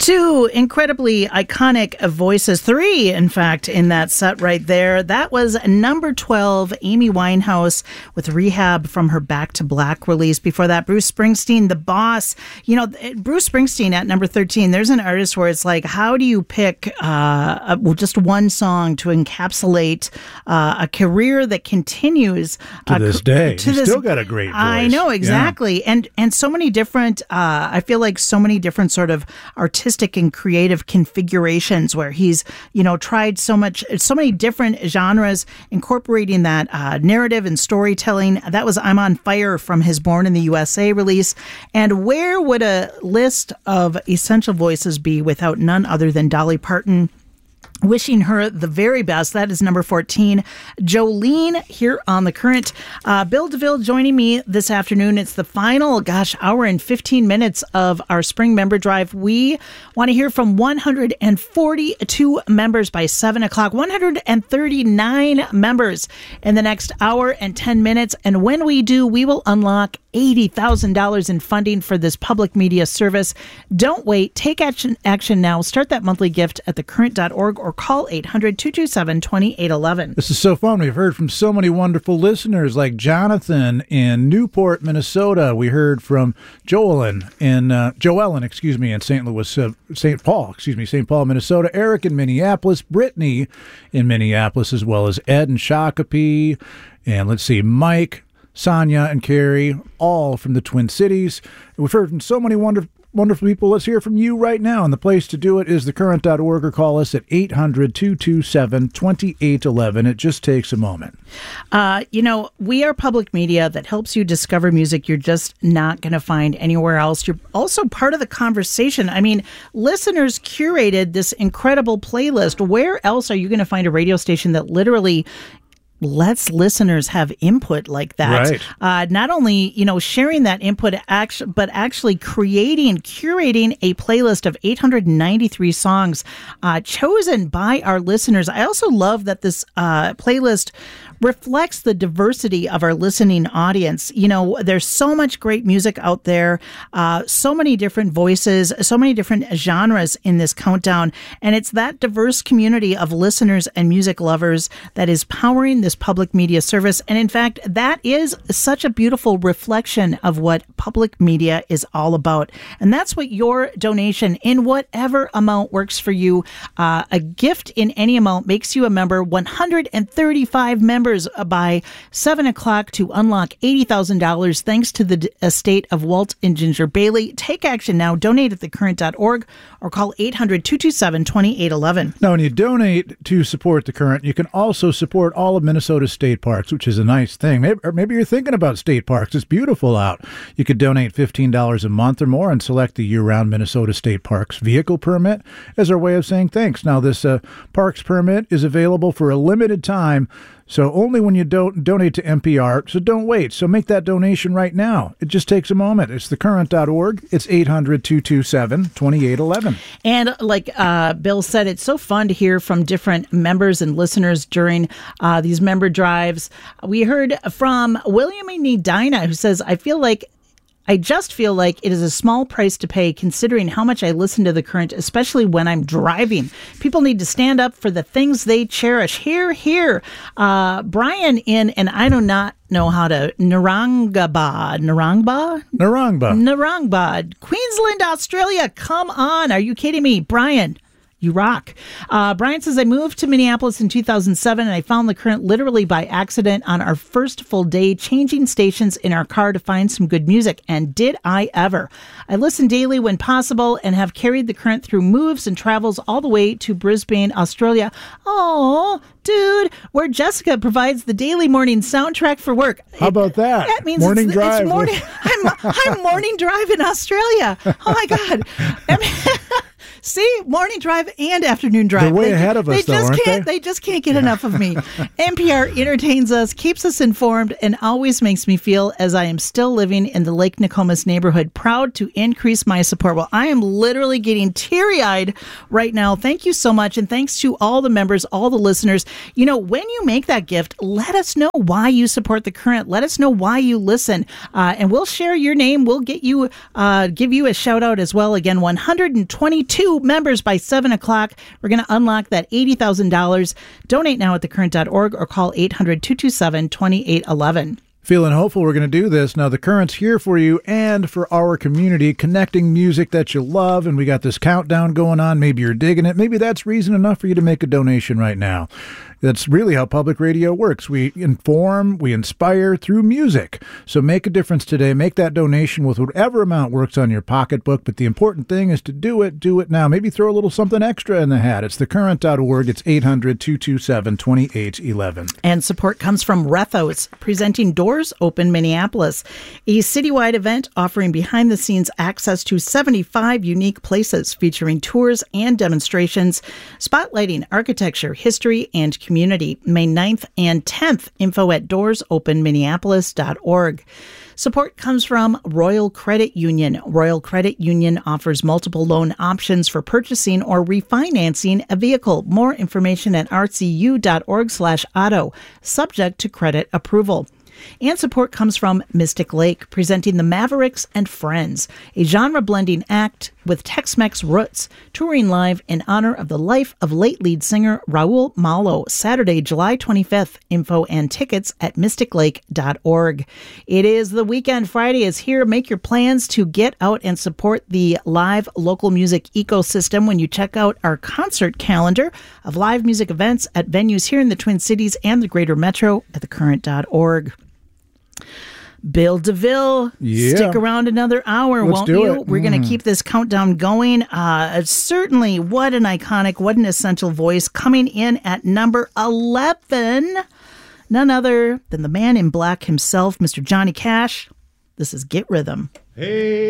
Two incredibly iconic voices, three, in fact, in that set right there. That was number 12, Amy Winehouse with Rehab from her Back to Black release. Before that, Bruce Springsteen, The Boss. You know, Bruce Springsteen at number 13, there's an artist where it's like, how do you pick just one song to encapsulate a career that continues to this day? He's still got a great voice. I know, exactly. Yeah. And so many different, I feel like so many different sort of artistic and creative configurations where he's, you know, tried so many different genres, incorporating that narrative and storytelling. That was I'm on Fire from his Born in the USA release. And where would a list of essential voices be without none other than Dolly Parton? Wishing her the very best. That is number 14. Jolene here on The Current. Bill DeVille joining me this afternoon. It's the final, hour and 15 minutes of our spring member drive. We want to hear from 142 members by 7 o'clock, 139 members in the next hour and 10 minutes. And when we do, we will unlock $80,000 in funding for this public media service. Don't wait. Take action now. Start that monthly gift at thecurrent.org or call 800-227-2811. This is so fun. We've heard from so many wonderful listeners like Jonathan in Newport, Minnesota. We heard from Joellen in St. Paul, Minnesota. Eric in Minneapolis, Brittany in Minneapolis, as well as Ed in Shakopee. And let's see, Mike, Sonia, and Carrie, all from the Twin Cities. We've heard from so many wonderful people. Let's hear from you right now. And the place to do it is thecurrent.org or call us at 800-227-2811. It just takes a moment. We are public media that helps you discover music you're just not going to find anywhere else. You're also part of the conversation. I mean, listeners curated this incredible playlist. Where else are you going to find a radio station that literally lets listeners have input like that? Right. Not only, sharing that input, but actually curating a playlist of 893 songs chosen by our listeners. I also love that this playlist reflects the diversity of our listening audience. There's so much great music out there, so many different voices, so many different genres in this countdown. And it's that diverse community of listeners and music lovers that is powering this public media service. And in fact, that is such a beautiful reflection of what public media is all about. And that's what your donation in whatever amount works for you. A gift in any amount makes you a member. 135 members by 7 o'clock to unlock $80,000 thanks to the estate of Walt and Ginger Bailey. Take action now. Donate at thecurrent.org or call 800-227-2811. Now, when you donate to support The Current, you can also support all of Minnesota state parks, which is a nice thing. Maybe you're thinking about state parks. It's beautiful out. You could donate $15 a month or more and select the year-round Minnesota State Parks vehicle permit as our way of saying thanks. Now, this parks permit is available for a limited time, so only when you donate to NPR, so don't wait. So make that donation right now. It just takes a moment. It's thecurrent.org. It's 800-227-2811. And like Bill said, it's so fun to hear from different members and listeners during these member drives. We heard from William and Edina, who says, I just feel like it is a small price to pay considering how much I listen to The Current, especially when I'm driving. People need to stand up for the things they cherish. Here. Brian and I do not know how to, Narangba, Queensland, Australia. Come on. Are you kidding me? Brian, you rock. Brian says, I moved to Minneapolis in 2007 and I found The Current literally by accident on our first full day, changing stations in our car to find some good music. And did I ever? I listen daily when possible and have carried The Current through moves and travels all the way to Brisbane, Australia. Oh, dude, where Jessica provides the daily morning soundtrack for work. How about that? That means morning drive. It's morning. I'm morning drive in Australia. Oh my God. See, morning drive and afternoon drive. They're way ahead of us, though, aren't they? They just can't get enough of me. NPR entertains us, keeps us informed, and always makes me feel as I am still living in the Lake Nokomis neighborhood, proud to increase my support. Well, I am literally getting teary-eyed right now. Thank you so much, and thanks to all the members, all the listeners. When you make that gift, let us know why you support The Current. Let us know why you listen, and we'll share your name. We'll get you, give you a shout-out as well. Again, 122 new members by 7 o'clock. We're going to unlock that $80,000. Donate now at thecurrent.org or call 800-227-2811. Feeling hopeful we're going to do this. Now, The Current's here for you and for our community, connecting music that you love, and we got this countdown going on. Maybe you're digging it. Maybe that's reason enough for you to make a donation right now. That's really how public radio works. We inform, we inspire through music. So make a difference today. Make that donation with whatever amount works on your pocketbook. But the important thing is to do it now. Maybe throw a little something extra in the hat. It's thecurrent.org. It's 800-227-2811. And support comes from Rethos, presenting Doors Open Minneapolis, a citywide event offering behind-the-scenes access to 75 unique places, featuring tours and demonstrations, spotlighting architecture, history, and community. May 9th and 10th. Info at doorsopenminneapolis.org. Support comes from Royal Credit Union. Royal Credit Union offers multiple loan options for purchasing or refinancing a vehicle. More information at rcu.org/auto, subject to credit approval. And support comes from Mystic Lake, presenting the Mavericks and Friends, a genre-blending act with Tex-Mex roots, touring live in honor of the life of late lead singer Raul Malo, Saturday, July 25th. Info and tickets at mysticlake.org. It is the weekend. Friday is here. Make your plans to get out and support the live local music ecosystem when you check out our concert calendar of live music events at venues here in the Twin Cities and the Greater Metro at thecurrent.org. Bill DeVille, stick around another hour, won't you? We're going to keep this countdown going. Certainly, what an iconic, what an essential voice. Coming in at number 11, none other than the man in black himself, Mr. Johnny Cash. This is Get Rhythm. Hey.